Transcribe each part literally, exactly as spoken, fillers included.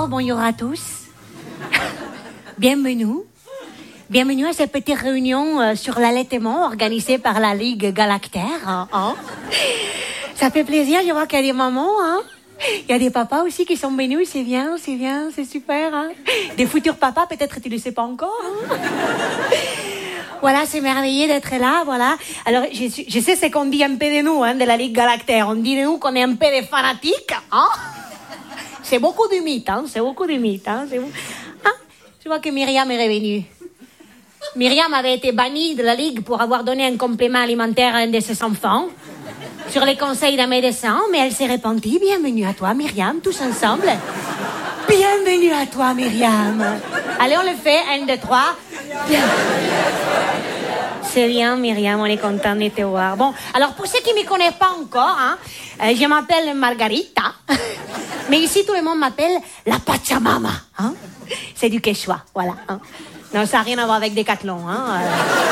Bonjour, bonjour à tous. Bienvenue. Bienvenue à cette petite réunion euh, sur l'allaitement organisée par la Ligue Galactaire. Hein, hein. Ça fait plaisir, je vois qu'il y a des mamans, hein. Il y a des papas aussi qui sont venus, c'est bien, c'est bien, c'est super. Hein. Des futurs papas, peut-être tu ne le sais pas encore. Hein. Voilà, c'est merveilleux d'être là, voilà. Alors, je, je sais ce qu'on dit un peu de nous, hein, de la Ligue Galactaire. On dit de nous qu'on est un peu des fanatiques, hein. C'est beaucoup de mythes, hein, c'est beaucoup de mythes, hein. C'est... Ah, je vois que Myriam est revenue. Myriam avait été bannie de la Ligue pour avoir donné un complément alimentaire à un de ses enfants, sur les conseils d'un médecin, mais elle s'est repentie. Bienvenue à toi, Myriam, tous ensemble. Bienvenue à toi, Myriam. Allez, on le fait, un, deux, trois. Bienvenue à toi, Myriam. C'est bien, Myriam, on est content de te voir. Bon, alors pour ceux qui ne me connaissent pas encore, hein, euh, je m'appelle Margarita, mais ici tout le monde m'appelle la Pachamama. Hein. C'est du Quechua, voilà. Hein. Non, ça n'a rien à voir avec Décathlon. Hein, euh...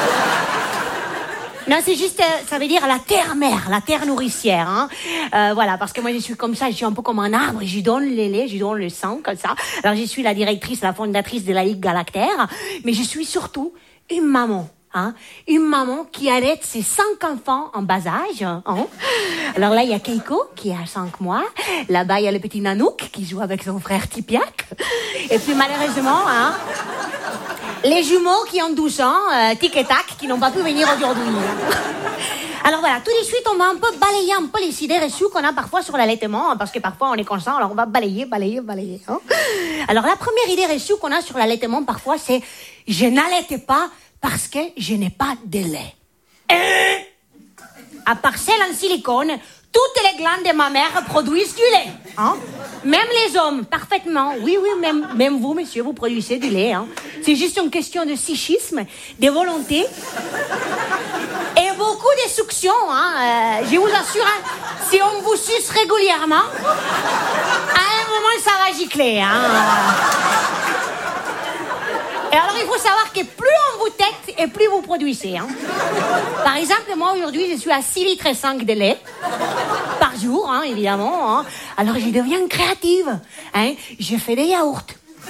Non, c'est juste, ça veut dire la terre-mère, la terre nourricière. Hein. Euh, voilà, parce que moi, je suis comme ça, je suis un peu comme un arbre, je donne le lait, je donne le sang, comme ça. Alors, je suis la directrice, la fondatrice de la Ligue Galactaire, mais je suis surtout une maman. Hein, une maman qui allaite ses cinq enfants en bas âge. Hein. Alors là, il y a Keiko qui a cinq mois. Là-bas, il y a le petit Nanouk qui joue avec son frère Tipiak. Et puis, malheureusement, hein, les jumeaux qui ont douze ans, euh, tic et tac, qui n'ont pas pu venir aujourd'hui. Alors voilà, tout de suite, on va un peu balayer un peu les idées reçues qu'on a parfois sur l'allaitement, parce que parfois on est conscient, alors on va balayer, balayer, balayer. Hein. Alors la première idée reçue qu'on a sur l'allaitement parfois, c'est « je n'allaite pas parce que je n'ai pas de lait ». À part celle en silicone, toutes les glandes de ma mère produisent du lait. Hein. Même les hommes, parfaitement. Oui, oui, même, même vous, monsieur, vous produisez du lait. Hein. C'est juste une question de psychisme, de volonté et beaucoup de succion. Hein. Euh, je vous assure, hein, si on vous suce régulièrement, à un moment, ça va gicler. Hein. Et alors, il faut savoir que plus on vous tête et plus vous produisez. Hein. Par exemple, moi, aujourd'hui, je suis à six litres et cinq de lait par jour, hein, évidemment. Hein. Alors, je deviens créative. Hein. Je fais des yaourts.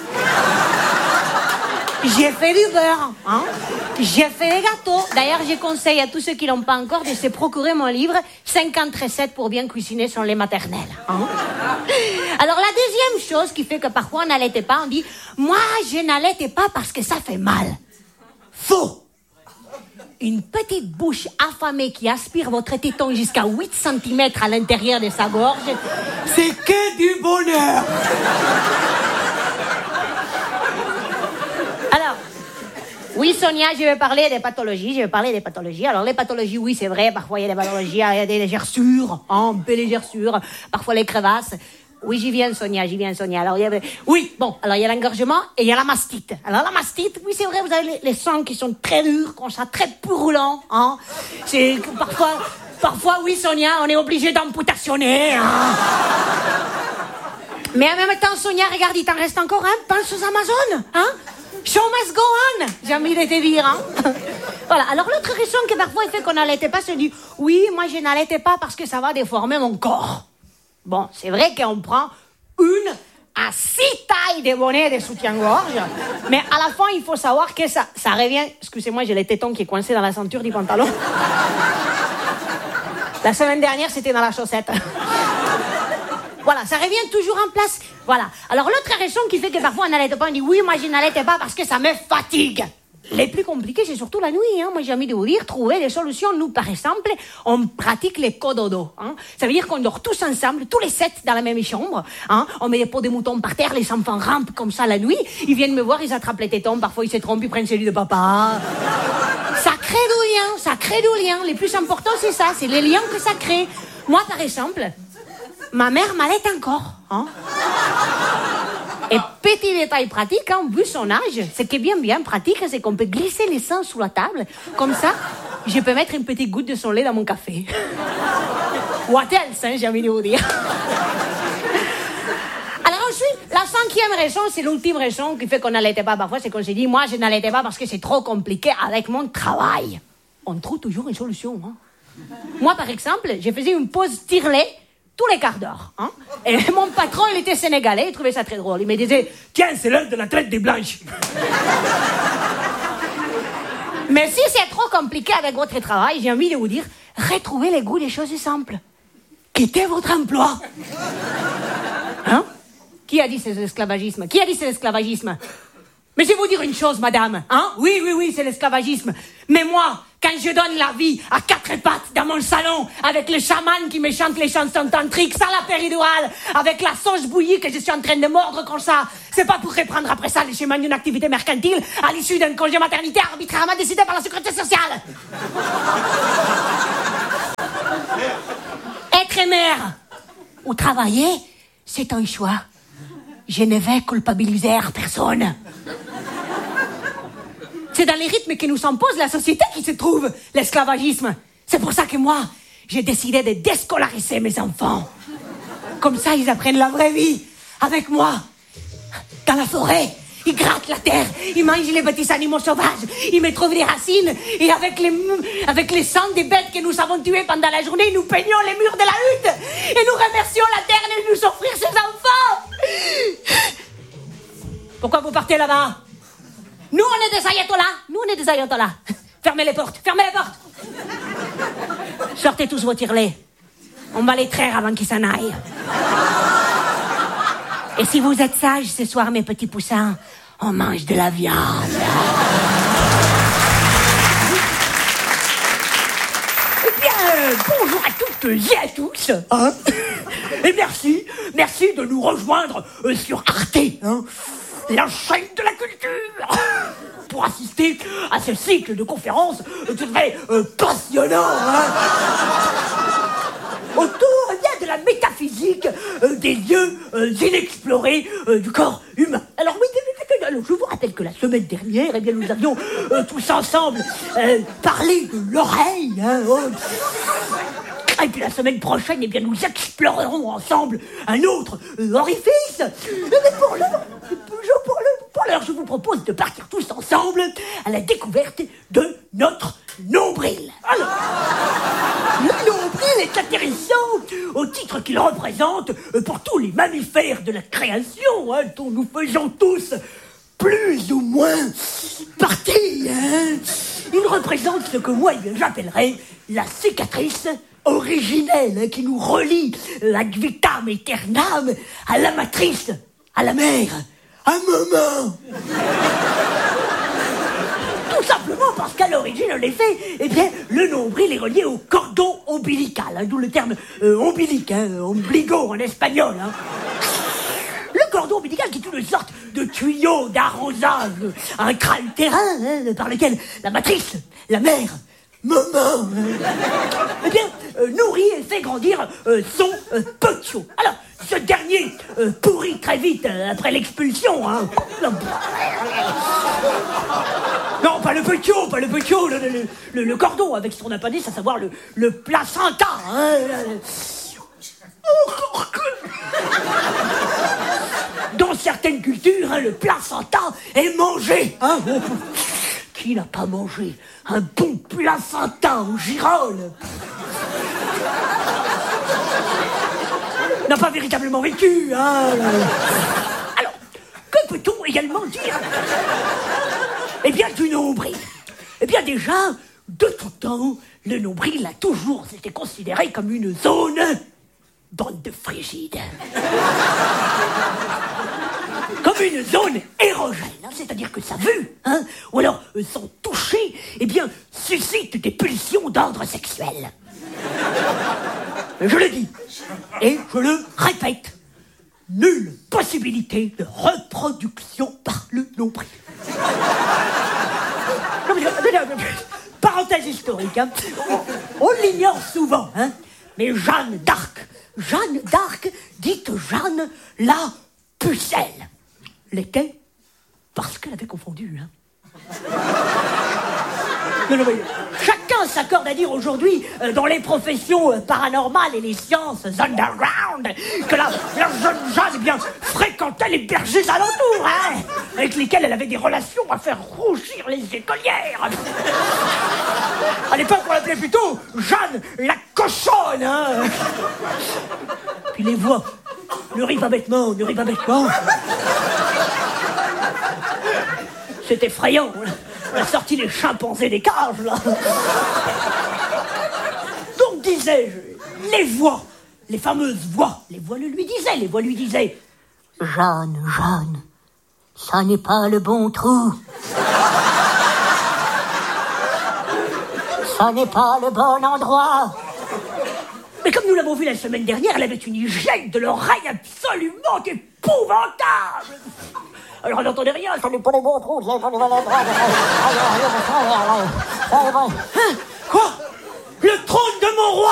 J'ai fait du beurre. Hein. J'ai fait des gâteaux. D'ailleurs, je conseille à tous ceux qui ne l'ont pas encore de se procurer mon livre cinquante recettes pour bien cuisiner son lait maternel. Hein. Alors, la deuxième chose qui fait que parfois on n'allaitait pas, on dit « Moi, je n'allaitais pas parce que ça fait mal. » Faux. Une petite bouche affamée qui aspire votre téton jusqu'à huit centimètres à l'intérieur de sa gorge, c'est que du bonheur. Alors, oui, Sonia, je vais parler des pathologies, je vais parler des pathologies. Alors, les pathologies, oui, c'est vrai, parfois, il y a des pathologies, il y a des gerçures, hein, un peu les gerçures, parfois les crevasses. Oui, j'y viens, Sonia, j'y viens, Sonia. Alors, il y avait... Oui, bon, alors il y a l'engorgement et il y a la mastite. Alors, la mastite, oui, c'est vrai, vous avez les, les sangs qui sont très durs, comme ça, très purulents, hein. C'est parfois, parfois, oui, Sonia, on est obligé d'amputationner, hein. Mais en même temps, Sonia, regarde, il t'en reste encore un, pense aux Amazones, hein. Show must go on, j'ai envie de te dire, hein. Voilà, alors l'autre raison que parfois il fait qu'on n'allaitait pas, c'est dit, oui, moi je n'allaitais pas parce que ça va déformer mon corps. Bon, c'est vrai qu'on prend une à six tailles de bonnets de soutien-gorge, mais à la fin, il faut savoir que ça, ça revient... Excusez-moi, j'ai les tétons qui est coincé dans la ceinture du pantalon. La semaine dernière, c'était dans la chaussette. Voilà, ça revient toujours en place. Voilà. Alors, l'autre raison qui fait que parfois on n'allait pas, on dit oui, moi je n'allaitais pas parce que ça me fatigue. Les plus compliqués, c'est surtout la nuit. Hein. Moi, j'ai envie de vous dire, trouver des solutions. Nous, par exemple, on pratique les cododo. Hein. Ça veut dire qu'on dort tous ensemble, tous les sept dans la même chambre. Hein. On met des pots de moutons par terre, les enfants rampent comme ça la nuit. Ils viennent me voir, ils attrapent les tétons. Parfois, ils se trompent, ils prennent celui de papa. Ça crée du lien, ça crée du lien. Le plus important, c'est ça, c'est les liens que ça crée. Moi, par exemple, ma mère m'allait encore. Hein. Et petit détail pratique, hein, vu son âge, ce qui est bien bien pratique, c'est qu'on peut glisser les seins sous la table. Comme ça, je peux mettre une petite goutte de son lait dans mon café. What else, hein, j'ai envie de vous dire. Alors ensuite, la cinquième raison, c'est l'ultime raison qui fait qu'on n'allaitait pas parfois, c'est qu'on s'est dit, moi je n'allaitais pas parce que c'est trop compliqué avec mon travail. On trouve toujours une solution. Hein. Moi, par exemple, je faisais une pause tire-lait tous les quarts d'heure. Hein. Et mon patron, il était sénégalais, il trouvait ça très drôle. Il me disait, tiens, c'est l'heure de la traite des blanches. Mais si c'est trop compliqué avec votre travail, j'ai envie de vous dire, retrouvez les goûts des choses simples. Quittez votre emploi. Hein? Qui a dit c'est l'esclavagisme? Qui a dit c'est l'esclavagisme? Mais je vais vous dire une chose, madame. Hein? Oui, oui, oui, c'est l'esclavagisme. Mais moi, quand je donne la vie à quatre pattes dans mon salon, avec le chaman qui me chante les chansons tantriques, sans la péridurale, avec la sauce bouillie que je suis en train de mordre comme ça, c'est pas pour reprendre après ça le chemin d'une activité mercantile à l'issue d'un congé maternité arbitrairement décidé par la sécurité sociale. Être mère ou travailler, c'est un choix. Je ne vais culpabiliser personne. C'est dans les rythmes que nous impose la société qui se trouve l'esclavagisme. C'est pour ça que moi, j'ai décidé de déscolariser mes enfants. Comme ça, ils apprennent la vraie vie. Avec moi, dans la forêt, ils grattent la terre, ils mangent les petits animaux sauvages, ils me trouvent des racines, et avec les, avec les sangs des bêtes que nous avons tuées pendant la journée, nous peignons les murs de la hutte, et nous remercions la terre de nous offrir ses enfants. Pourquoi vous partez là-bas? Nous, on est des ayatollahs. Nous, on est des ayatollahs. Fermez les portes. Fermez les portes. Sortez tous vos tirelets. On va les traire avant qu'ils s'en aillent. Et si vous êtes sages ce soir, mes petits poussins, on mange de la viande. Eh bien, bonjour à toutes et à tous. Hein, et merci, merci de nous rejoindre euh, sur Arte. Hein, la chaîne de la culture, pour assister à ce cycle de conférences euh, tout à fait euh, passionnant, hein, autour eh bien, de la métaphysique euh, des lieux euh, inexplorés euh, du corps humain. Alors oui, alors, je vous rappelle que la semaine dernière, eh bien, nous avions euh, tous ensemble euh, parlé de l'oreille. Hein, oh. Et puis la semaine prochaine, eh bien, nous explorerons ensemble un autre euh, orifice. Mais pour l'heure, pour l'heure, pour l'heure, je vous propose de partir tous ensemble à la découverte de notre nombril. Alors, le nombril est intéressant au titre qu'il représente pour tous les mammifères de la création, hein, dont nous faisons tous plus ou moins partie. Hein. Il représente ce que moi, eh bien, j'appellerais la cicatrice originelle, hein, qui nous relie ad vitam aeternam à la matrice, à la mère, à maman. Tout simplement parce qu'à l'origine, en effet, eh bien, le nombril est relié au cordon ombilical, hein, d'où le terme euh, ombilique, hein, ombligo en espagnol. Hein. Le cordon ombilical qui est une sorte de tuyau d'arrosage intra-utérin, hein, par lequel la matrice, la mère, maman, eh bien, euh, nourrit et fait grandir euh, son euh, petiot. Alors, ce dernier euh, pourrit très vite euh, après l'expulsion. Hein. Non, pas le petiot, pas le petiot, le, le, le, le cordon avec son appendice, à savoir le, le placenta. Hein. Dans certaines cultures, hein, le placenta est mangé. Hein. Qui n'a pas mangé un bon placenta aux girolles? N'a pas véritablement vécu, hein. Alors, que peut-on également dire, eh bien, du nombril? Eh bien, déjà, de tout temps, le nombril a toujours été considéré comme une zone, bande de frigides, comme une zone érogène, hein, c'est-à-dire que sa vue, hein, ou alors euh, son toucher, eh bien, suscite des pulsions d'ordre sexuel. Je le dis, et je le répète, nulle possibilité de reproduction par le nombril. Non, mais, parenthèse historique, hein, on, on l'ignore souvent, hein, mais Jeanne d'Arc, Jeanne d'Arc, dite Jeanne la pucelle, l'était parce qu'elle avait confondu, hein. Non, non, mais chacun s'accorde à dire aujourd'hui, euh, dans les professions euh, paranormales et les sciences underground, que la, la jeune Jeanne, eh bien, fréquentait les bergers alentours, hein, avec lesquels elle avait des relations à faire rougir les écolières. À l'époque, on l'appelait plutôt Jeanne la cochonne, hein. Puis les voix. Ne ris pas bêtement, ne ris pas bêtement. C'est effrayant. On a sorti les chimpanzés des cages, là. Donc, disais-je, les voix, les fameuses voix, les voix le lui disaient, les voix lui disaient « Jeanne, Jeanne, ça n'est pas le bon trou. Ça n'est pas le bon endroit. » Mais comme nous l'avons vu la semaine dernière, elle avait une hygiène de l'oreille absolument épouvantable. Alors on n'entendait rien, ça n'est pas le bon trou, ça n'est pas le bon endroit. Hein? Quoi? Le trône de mon roi!